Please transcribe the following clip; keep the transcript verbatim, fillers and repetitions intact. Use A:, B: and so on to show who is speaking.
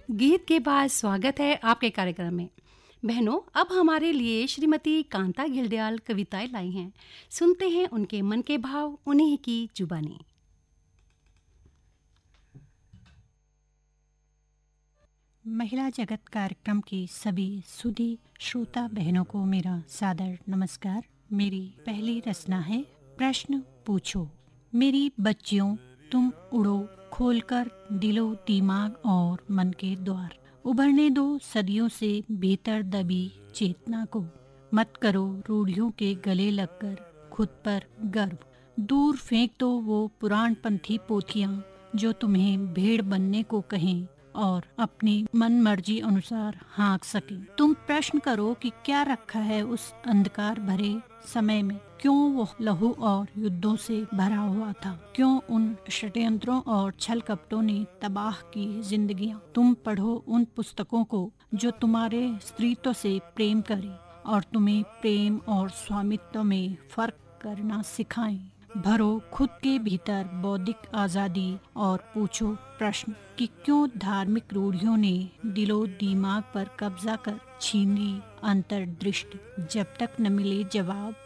A: गीत के बाद स्वागत है आपके कार्यक्रम में। बहनों, अब हमारे लिए श्रीमती कांता घिल्डियाल कविताएं लाई हैं। सुनते हैं उनके मन के भाव, उन्हीं की जुबानी।
B: महिला जगत कार्यक्रम की सभी सुधी श्रोता बहनों को मेरा सादर नमस्कार। मेरी पहली रचना है प्रश्न पूछो। मेरी बच्चियों, तुम उड़ो, खोलकर दिलो दिमाग और मन के द्वार। उभरने दो सदियों से भीतर दबी चेतना को। मत करो रूढ़ियों के गले लगकर खुद पर गर्व। दूर फेंक दो वो पुराणपंथी पोथियां जो तुम्हें भेड़ बनने को कहें और अपनी मन मर्जी अनुसार हाँक सके। तुम प्रश्न करो कि क्या रखा है उस अंधकार भरे समय में। क्यों वो लहू और युद्धों से भरा हुआ था। क्यों उन षड्यंत्रों और छल कपटों ने तबाह की जिंदगियां। तुम पढ़ो उन पुस्तकों को जो तुम्हारे स्त्रीत्व से प्रेम करें और तुम्हें प्रेम और स्वामित्व में फर्क करना सिखाएं। भरो खुद के भीतर बौद्धिक आजादी और पूछो प्रश्न कि क्यों धार्मिक रूढ़ियों ने दिलो दिमाग पर कब्जा कर छीन ली अंतर्दृष्टि। जब तक न मिले जवाब